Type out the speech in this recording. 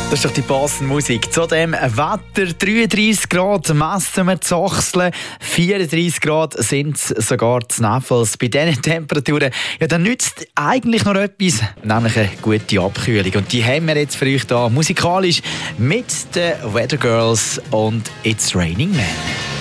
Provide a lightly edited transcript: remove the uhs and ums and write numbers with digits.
Das ist doch die passende Musik. Zu dem Wetter, 33 Grad messen wir zu Ochseln, 34 Grad sind es sogar zu Neffels. Bei diesen Temperaturen, ja, dann nützt eigentlich noch etwas, nämlich eine gute Abkühlung. Und die haben wir jetzt für euch da musikalisch mit den Weather Girls und It's Raining Men.